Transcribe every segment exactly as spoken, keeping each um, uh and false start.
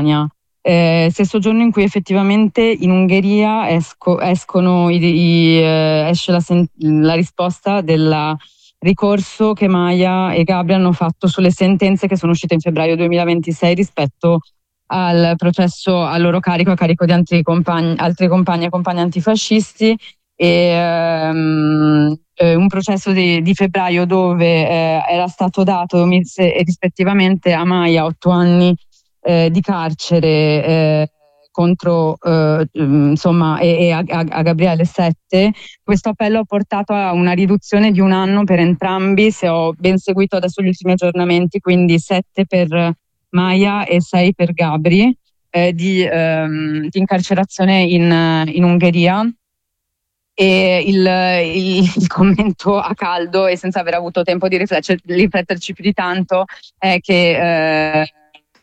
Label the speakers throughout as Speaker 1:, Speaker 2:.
Speaker 1: Eh, stesso giorno in cui effettivamente in Ungheria esco, escono i, i, eh, esce la, sen- la risposta del ricorso che Maya e Gabri hanno fatto sulle sentenze che sono uscite in febbraio duemilaventisei rispetto al processo a loro carico, a carico di altri compagni, altri compagni e compagni antifascisti, e ehm, eh, un processo di, di febbraio dove eh, era stato dato mise, rispettivamente a Maya otto anni eh, di carcere eh, contro eh, insomma e, e a, a Gabriele sette. Questo appello ha portato a una riduzione di un anno per entrambi, se ho ben seguito adesso gli ultimi aggiornamenti, quindi sette per Maya e sei per Gabri, eh, di, ehm, di incarcerazione in, in Ungheria. E il, il, il commento a caldo, e senza aver avuto tempo di rifletter, rifletterci più di tanto, è che eh,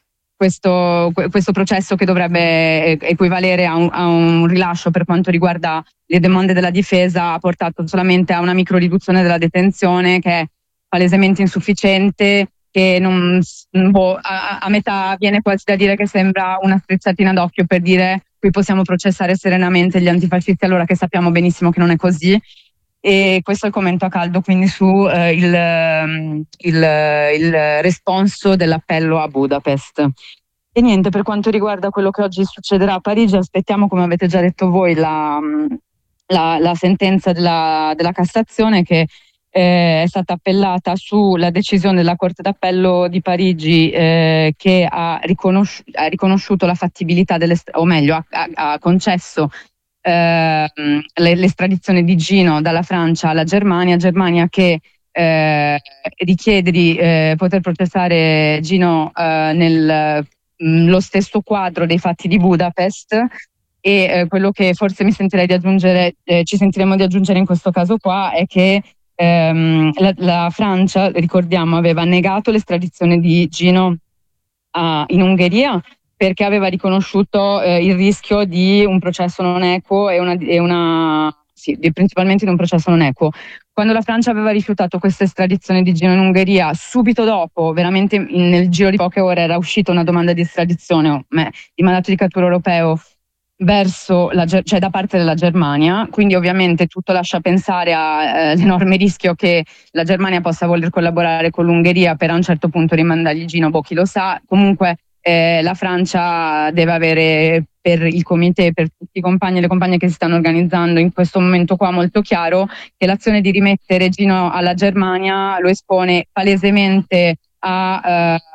Speaker 1: questo, questo processo, che dovrebbe equivalere a un, a un rilascio per quanto riguarda le domande della difesa, ha portato solamente a una micro riduzione della detenzione, che è palesemente insufficiente, che non, boh, a, a metà viene quasi da dire che sembra una strizzatina d'occhio per dire: qui possiamo processare serenamente gli antifascisti, allora che sappiamo benissimo che non è così. E questo è il commento a caldo quindi su eh, il, il, il responso dell'appello a Budapest. E niente, per quanto riguarda quello che oggi succederà a Parigi, aspettiamo, come avete già detto voi, la, la, la sentenza della, della Cassazione, che eh, è stata appellata sulla decisione della Corte d'Appello di Parigi, eh, che ha, riconosci- ha riconosciuto la fattibilità delle, o meglio ha, ha, ha concesso eh, l'estradizione di Gino dalla Francia alla Germania, Germania che eh, richiede di eh, poter processare Gino eh, nel mh, lo stesso quadro dei fatti di Budapest. E eh, quello che forse mi sentirei di aggiungere, eh, ci sentiremo di aggiungere in questo caso qua, è che ehm, la, la Francia, ricordiamo, aveva negato l'estradizione di Gino a, in Ungheria, perché aveva riconosciuto eh, il rischio di un processo non equo e una, e una sì, di, principalmente di un processo non equo. Quando la Francia aveva rifiutato questa estradizione di Gino in Ungheria, subito dopo, veramente in, nel giro di poche ore, era uscita una domanda di estradizione, o me, di mandato di cattura europeo verso la, cioè da parte della Germania, quindi ovviamente tutto lascia pensare all'enorme eh, rischio che la Germania possa voler collaborare con l'Ungheria per a un certo punto rimandargli Gino, boh, chi lo sa. Comunque eh, la Francia deve avere per il comité, per tutti i compagni e le compagne che si stanno organizzando in questo momento qua, molto chiaro che l'azione di rimettere Gino alla Germania lo espone palesemente a... Eh,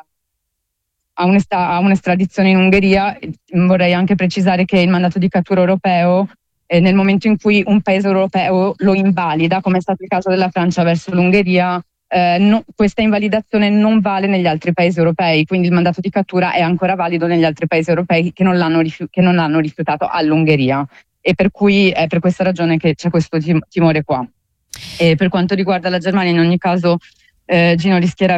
Speaker 1: a, a un'estradizione in Ungheria. Vorrei anche precisare che il mandato di cattura europeo, eh, nel momento in cui un paese europeo lo invalida, come è stato il caso della Francia verso l'Ungheria, eh, no, questa invalidazione non vale negli altri paesi europei, quindi il mandato di cattura è ancora valido negli altri paesi europei che non l'hanno, rifiu- che non l'hanno rifiutato all'Ungheria, e per cui è per questa ragione che c'è questo tim- timore qua. E per quanto riguarda la Germania, in ogni caso Eh, Gino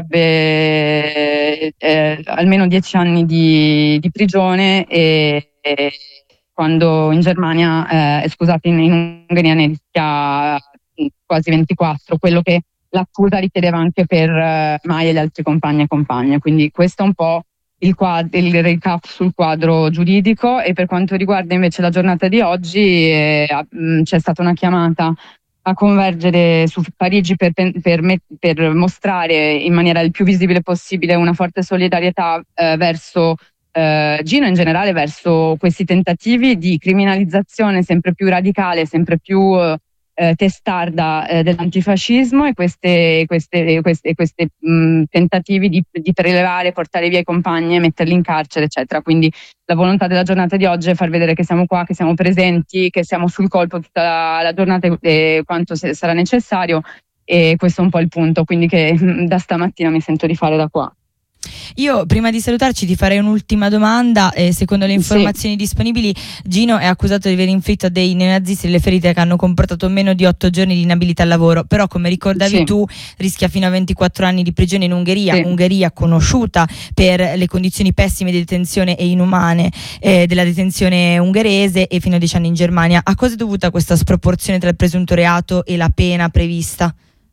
Speaker 1: rischierebbe eh, almeno dieci anni di, di prigione, e, e quando in Germania, eh, scusate, in, in Ungheria ne rischia quasi ventiquattro, quello che l'accusa richiedeva anche per eh, Maya e gli altri compagni e compagne. Quindi questo è un po' il, quad- il recap sul quadro giuridico. E per quanto riguarda invece la giornata di oggi, eh, mh, c'è stata una chiamata a convergere su Parigi per, per, per mostrare in maniera il più visibile possibile una forte solidarietà eh, verso eh, Gino, in generale verso questi tentativi di criminalizzazione sempre più radicale, sempre più eh, testarda eh, dell'antifascismo, e queste, queste, queste, queste mh, tentativi di, di prelevare, portare via i compagni e metterli in carcere, eccetera. Quindi la volontà della giornata di oggi è far vedere che siamo qua, che siamo presenti, che siamo sul colpo tutta la, la giornata e quanto se, sarà necessario, e questo è un po' il punto, quindi che da stamattina mi sento di fare da qua.
Speaker 2: Io prima di salutarci ti farei un'ultima domanda. Eh, secondo le informazioni sì. disponibili, Gino è accusato di aver inflitto a dei neonazisti delle ferite che hanno comportato meno di otto giorni di inabilità al lavoro, però come ricordavi sì. tu rischia fino a ventiquattro anni di prigione in Ungheria, sì. Ungheria conosciuta per le condizioni pessime di detenzione e inumane eh, della detenzione ungherese, e fino a dieci anni in Germania. A cosa è dovuta questa sproporzione tra il presunto reato e la pena prevista?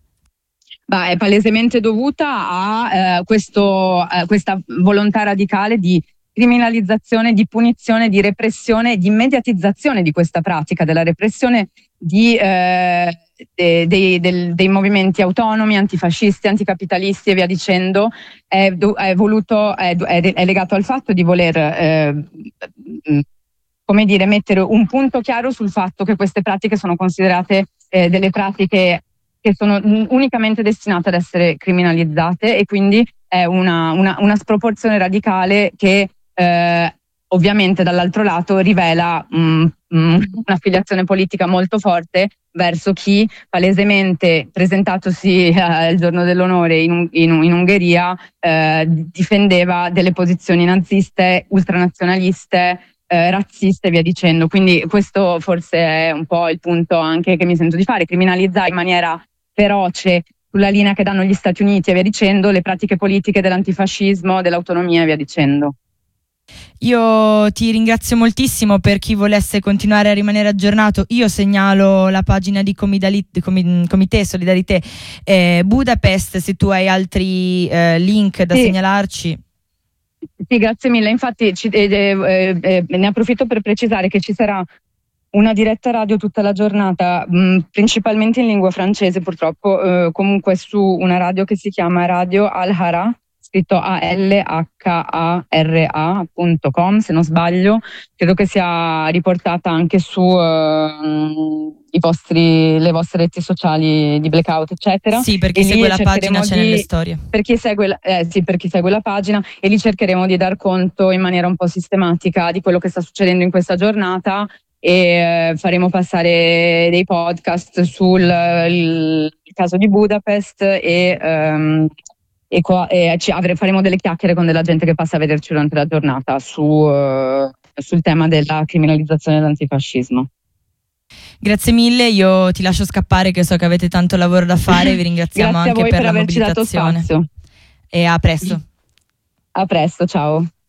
Speaker 1: Bah, è palesemente dovuta a eh, questo, eh, questa volontà radicale di criminalizzazione, di punizione, di repressione, di mediatizzazione di questa pratica, della repressione di, eh, de, de, del, dei movimenti autonomi, antifascisti, anticapitalisti e via dicendo, è, è, voluto, è, è legato al fatto di voler eh, come dire, mettere un punto chiaro sul fatto che queste pratiche sono considerate eh, delle pratiche che sono unicamente destinate ad essere criminalizzate, e quindi è una, una, una sproporzione radicale che eh, ovviamente dall'altro lato rivela mm, mm, un'affiliazione politica molto forte verso chi palesemente, presentatosi eh, al giorno dell'onore in, in, in Ungheria, eh, difendeva delle posizioni naziste, ultranazionaliste, Eh, razziste e via dicendo. Quindi questo forse è un po' il punto anche che mi sento di fare: criminalizzare in maniera feroce, sulla linea che danno gli Stati Uniti e via dicendo, le pratiche politiche dell'antifascismo, dell'autonomia e via dicendo.
Speaker 2: Io ti ringrazio moltissimo. Per chi volesse continuare a rimanere aggiornato, io segnalo la pagina di Comité Solidarité eh, Budapest, se tu hai altri eh, link da sì. segnalarci.
Speaker 1: Sì, grazie mille. Infatti ci, eh, eh, eh, ne approfitto per precisare che ci sarà una diretta radio tutta la giornata, mh, principalmente in lingua francese purtroppo, eh, comunque su una radio che si chiama Radio Al-Hara, scritto A L H A R A punto com se non sbaglio. Credo che sia riportata anche su uh, i vostri, le vostre reti sociali di Blackout eccetera.
Speaker 2: Sì, perché segue la pagina, c'è nelle storie.
Speaker 1: Per chi segue, eh, sì, per chi segue la pagina, e lì cercheremo di dar conto in maniera un po' sistematica di quello che sta succedendo in questa giornata, e eh, faremo passare dei podcast sul il, il caso di Budapest, e um, E, qua, e ci avremo, faremo delle chiacchiere con della gente che passa a vederci durante la giornata su, uh, sul tema della criminalizzazione dell'antifascismo.
Speaker 2: Grazie mille, io ti lascio scappare che so che avete tanto lavoro da fare, vi ringraziamo anche per, per la mobilitazione.
Speaker 1: Dato spazio.
Speaker 2: E a presto.
Speaker 1: A presto, ciao.